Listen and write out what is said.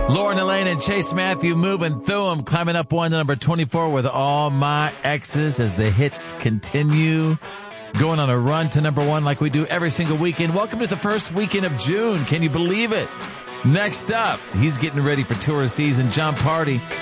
Lauren Elaine and Chase Matthew moving through them, climbing up one to number 24 with All My Exes as the hits continue. Going on a run to number one like we do every single weekend. Welcome to the first weekend of June. Can you believe it? Next up, he's getting ready for tour season. Jon Pardi.